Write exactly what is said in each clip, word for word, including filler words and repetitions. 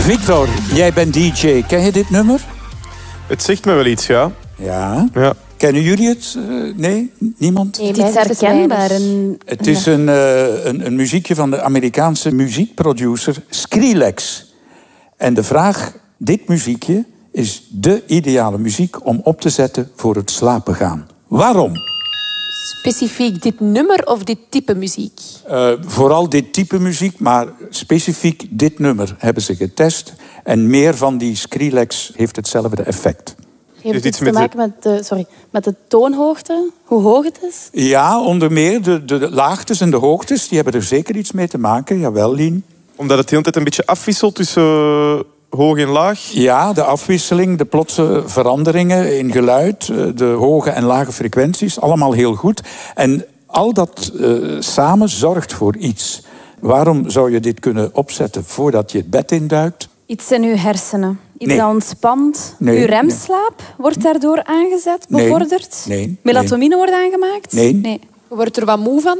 Victor, jij bent D J. Ken je dit nummer? Het zegt me wel iets, ja. Ja. ja. Kennen jullie het? Uh, nee? Niemand? Nee, het is herkenbaar. Een... Het is een, uh, een, een muziekje van de Amerikaanse muziekproducer Skrillex. En de vraag, dit muziekje is dé ideale muziek om op te zetten voor het slapen gaan. Waarom? Specifiek dit nummer of dit type muziek? Uh, vooral dit type muziek, maar specifiek dit nummer hebben ze getest. En meer van die Skrillex heeft hetzelfde effect. Heeft het iets te maken met de, sorry, met de toonhoogte? Hoe hoog het is? Ja, onder meer de, de, de laagtes en de hoogtes. Die hebben er zeker iets mee te maken. Jawel, Lien. Omdat het de hele tijd een beetje afwisselt tussen uh, hoog en laag? Ja, de afwisseling, de plotse veranderingen in geluid, de hoge en lage frequenties. Allemaal heel goed. En al dat uh, samen zorgt voor iets. Waarom zou je dit kunnen opzetten voordat je het bed induikt? Iets in uw hersenen. Iets nee. dat ontspant. Nee. Uw remslaap nee. wordt daardoor aangezet, bevorderd. Nee. Nee. Melatonine nee. wordt aangemaakt. Nee. nee. Je wordt er wat moe van?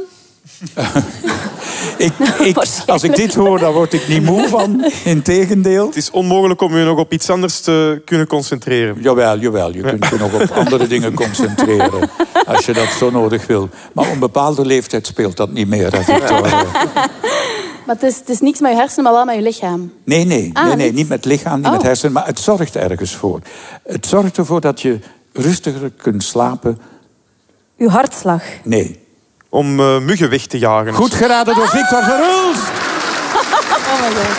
ik, ik, als ik dit hoor, dan word ik niet moe van. Integendeel. Het is onmogelijk om je nog op iets anders te kunnen concentreren. Jawel, jawel. Je kunt je nog op andere dingen concentreren. Als je dat zo nodig wil. Maar op een bepaalde leeftijd speelt dat niet meer. Hè, maar het is, het is niks met je hersenen, maar wel met je lichaam. Nee, nee. Ah, nee, nee niet met lichaam, niet oh. met hersenen. Maar het zorgt ergens voor. Het zorgt ervoor dat je rustiger kunt slapen. Uw hartslag? Nee. Om uh, muggen weg te jagen. Goed geraden door Victor Verhulst. Oh my god.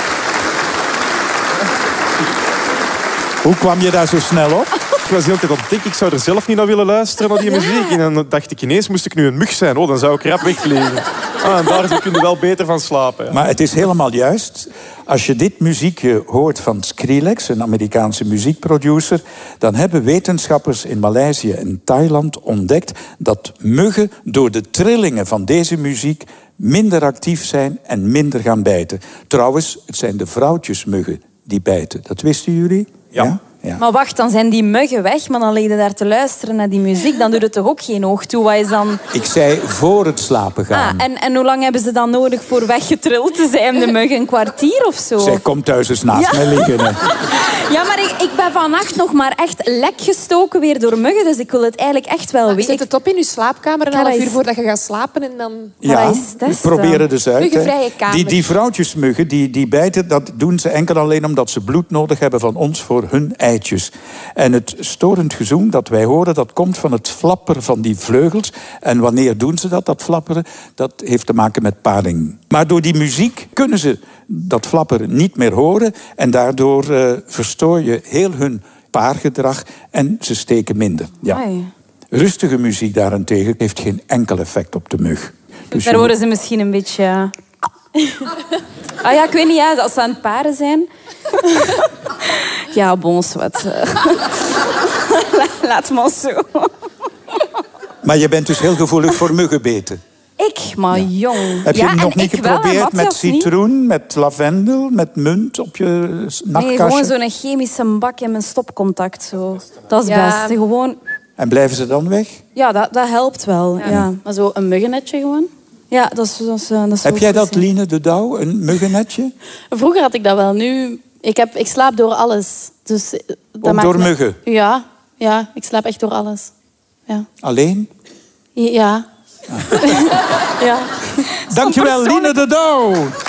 Hoe kwam je daar zo snel op? Ik was de hele tijd aan het denken, ik zou er zelf niet naar willen luisteren, naar die ja. muziek. En dan dacht ik ineens, moest ik nu een mug zijn? Oh, dan zou ik rap wegvliegen. Ah, en daar kun je wel beter van slapen. Ja. Maar het is helemaal juist. Als je dit muziekje hoort van Skrillex, een Amerikaanse muziekproducer, dan hebben wetenschappers in Maleisië en Thailand ontdekt dat muggen door de trillingen van deze muziek minder actief zijn en minder gaan bijten. Trouwens, het zijn de vrouwtjesmuggen die bijten. Dat wisten jullie? Ja. ja? Ja. Maar wacht, dan zijn die muggen weg, maar dan lig je daar te luisteren naar die muziek. Dan doet het toch ook geen oog toe? Wat is dan... Ik zei voor het slapen gaan. Ah, en, en hoe lang hebben ze dan nodig voor weggetrild te zijn, de muggen? Een kwartier of zo? Zij komt thuis eens naast ja. mij liggen. Hè. Ja, maar ik, ik ben vannacht nog maar echt lek gestoken weer door muggen, dus ik wil het eigenlijk echt wel weten. Zet het op in je slaapkamer een half uur voordat je gaat slapen en dan... Ja, probeer het dus uit. Muggenvrije kamer. Die, die vrouwtjesmuggen, die, die bijten, dat doen ze enkel alleen omdat ze bloed nodig hebben van ons voor hun eitjes. En het storend gezoem dat wij horen, dat komt van het flapperen van die vleugels. En wanneer doen ze dat, dat flapperen? Dat heeft te maken met paring. Maar door die muziek kunnen ze dat flapperen niet meer horen. En daardoor uh, verstoor je heel hun paargedrag en ze steken minder. Ja. Rustige muziek daarentegen heeft geen enkel effect op de mug. Dus daar worden ze misschien een beetje... Ah ja, ik weet niet, ja, als ze aan het paren zijn... Ja, bon, wat. Laat maar zo. Maar je bent dus heel gevoelig voor muggenbeten? Ik? Maar ja. jong. Heb je ja, het nog niet geprobeerd wel, met citroen, niet? Met lavendel, met munt op je nachtkastje? Nee, gewoon zo'n chemische bak in mijn stopcontact. Zo. Dat is het ja. beste. Gewoon... En blijven ze dan weg? Ja, dat, dat helpt wel. Ja. Ja. Maar zo een muggennetje gewoon? Ja, dat is... Dat is, dat is heb jij dat, Line de Douw, een muggennetje? Vroeger had ik dat wel. Nu... Ik, heb, ik slaap door alles. Dus dat Ook door me... muggen? Ja, ja, ik slaap echt door alles. Ja. Alleen? Ja. Ja. Dankjewel, Line de Douw.